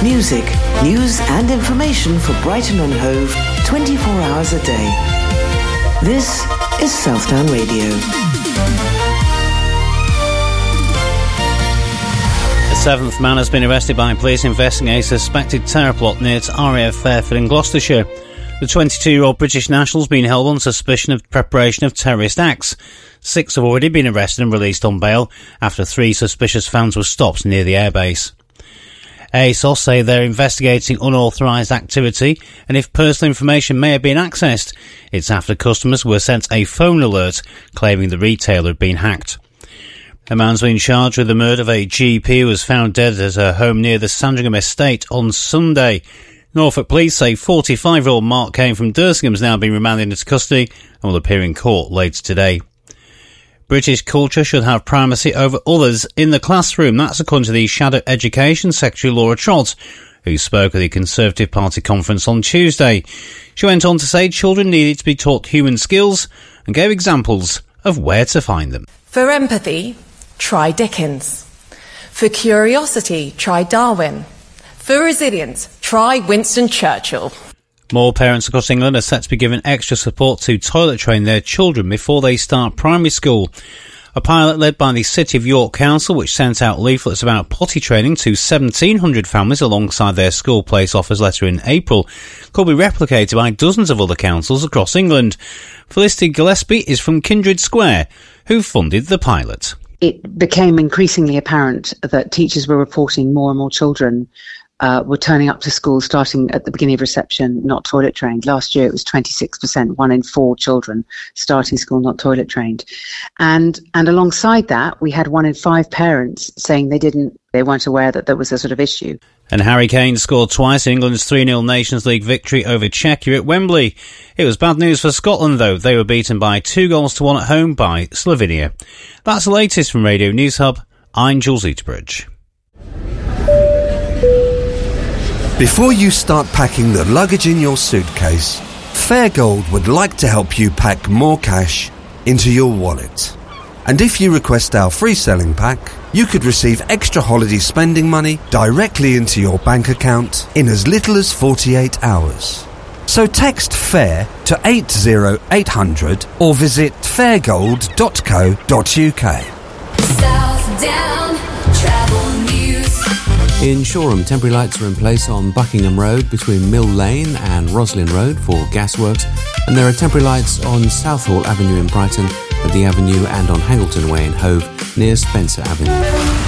Music, news and information for Brighton and Hove 24 hours a day. This is Southdown Radio. A seventh man has been arrested by police investigating a suspected terror plot near to RAF Fairford in Gloucestershire. The 22-year-old British national has been held on suspicion of preparation of terrorist acts. 6 have already been arrested and released on bail after 3 suspicious vans were stopped near the airbase. ASOS say they're investigating unauthorised activity, and if personal information may have been accessed, it's after customers were sent a phone alert claiming the retailer had been hacked. A man's been charged with the murder of a GP who was found dead at her home near the Sandringham estate on Sunday. Norfolk police say 45-year-old Mark Kane from Dersingham has now been remanded into custody and will appear in court later today. British culture should have primacy over others in the classroom. That's according to the Shadow Education Secretary Laura Trott, who spoke at the Conservative Party conference on Tuesday. She went on to say children needed to be taught human skills and gave examples of where to find them. For empathy, try Dickens. For curiosity, try Darwin. For resilience, try Winston Churchill. More parents across England are set to be given extra support to toilet train their children before they start primary school. A pilot led by the City of York Council, which sent out leaflets about potty training to 1,700 families alongside their school place offers letter in April, could be replicated by dozens of other councils across England. Felicity Gillespie is from Kindred Square, who funded the pilot. It became increasingly apparent that teachers were reporting more and more children were turning up to school starting at the beginning of reception not toilet trained. Last year it was 26%, 1 in 4 children starting school not toilet trained. And alongside that, we had 1 in 5 parents saying they weren't aware that there was a sort of issue. And Harry Kane scored twice in England's 3-0 Nations League victory over Czechia at Wembley. It was bad news for Scotland, though. They were beaten by 2-1 at home by Slovenia. That's the latest from Radio News Hub. I'm Jules Eaterbridge. Before you start packing the luggage in your suitcase, Fairgold would like to help you pack more cash into your wallet. And if you request our free selling pack, you could receive extra holiday spending money directly into your bank account in as little as 48 hours. So text FAIR to 80800 or visit fairgold.co.uk. Southdown Travel News. In Shoreham, temporary lights are in place on Buckingham Road between Mill Lane and Roslyn Road for gasworks, and there are temporary lights on Southall Avenue in Brighton, at the Avenue and on Hangleton Way in Hove near Spencer Avenue.